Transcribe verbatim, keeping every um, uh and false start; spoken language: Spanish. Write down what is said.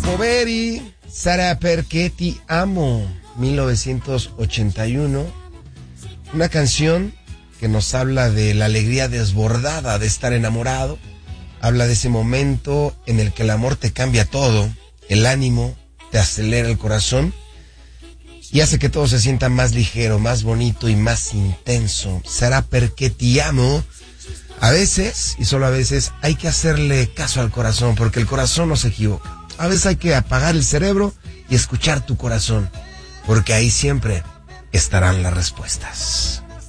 Poveri, Sarà perché ti amo, mil novecientos ochenta y uno. Una canción que nos habla de la alegría desbordada de estar enamorado. Habla de ese momento en el que el amor te cambia todo, el ánimo, te acelera el corazón y hace que todo se sienta más ligero, más bonito y más intenso. Sarà perché ti amo. A veces, y solo a veces, hay que hacerle caso al corazón, porque el corazón no se equivoca. A veces hay que apagar el cerebro y escuchar tu corazón, porque ahí siempre estarán las respuestas.